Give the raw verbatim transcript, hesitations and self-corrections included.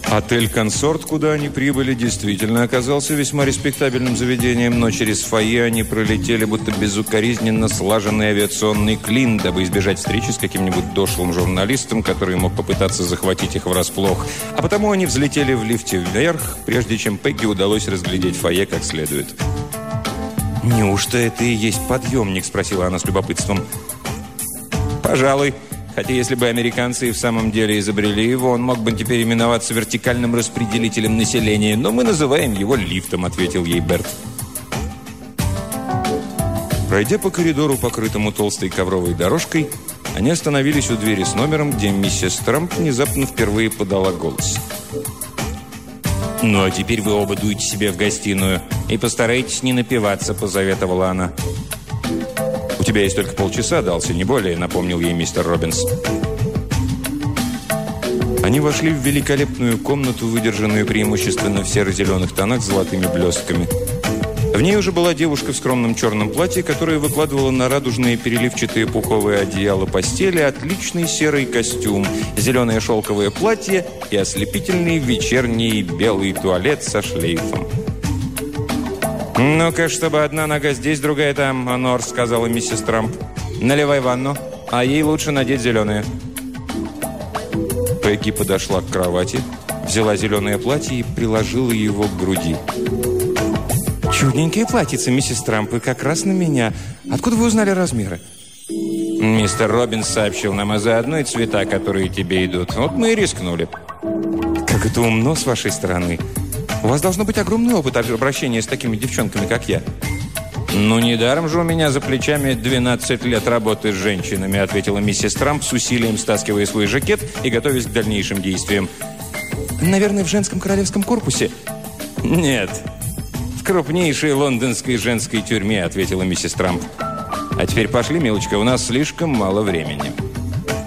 Отель «Консорт», куда они прибыли, действительно оказался весьма респектабельным заведением, но через фойе они пролетели будто безукоризненно слаженный авиационный клин, дабы избежать встречи с каким-нибудь дошлым журналистом, который мог попытаться захватить их врасплох. А потому они взлетели в лифте вверх, прежде чем Пегги удалось разглядеть фойе как следует. «Неужто это и есть подъемник?» – спросила она с любопытством. «Пожалуй. Хотя если бы американцы и в самом деле изобрели его, он мог бы теперь именоваться вертикальным распределителем населения. Но мы называем его лифтом», — ответил ей Берт. Пройдя по коридору, покрытому толстой ковровой дорожкой, они остановились у двери с номером, где миссис Трамп внезапно впервые подала голос. «Ну, а теперь вы оба дуйте себе в гостиную и постарайтесь не напиваться», — посоветовала она. «У тебя есть только полчаса, дался, не более», — напомнил ей мистер Робинс. Они вошли в великолепную комнату, выдержанную преимущественно в серо-зеленых тонах с золотыми блестками. В ней уже была девушка в скромном черном платье, которая выкладывала на радужные переливчатые пуховые одеяла постели отличный серый костюм, зеленое шелковое платье и ослепительный вечерний белый туалет со шлейфом. «Ну-ка, чтобы одна нога здесь, другая там, Онор», — сказала миссис Трамп. «Наливай ванну, а ей лучше надеть зеленое». Пегги подошла к кровати, взяла зеленое платье и приложила его к груди. «Чудненькие платьица, миссис Трамп, и как раз на меня. Откуда вы узнали размеры?» «Мистер Робинс сообщил нам, а заодно и цвета, которые тебе идут. Вот мы и рискнули». «Как это умно с вашей стороны. У вас должно быть огромный опыт обращения с такими девчонками, как я». «Ну, недаром же у меня за плечами двенадцать лет работы с женщинами», ответила миссис Трамп, с усилием стаскивая свой жакет и готовясь к дальнейшим действиям. «Наверное, в женском королевском корпусе?» «Нет, в крупнейшей лондонской женской тюрьме», ответила миссис Трамп. «А теперь пошли, милочка, у нас слишком мало времени».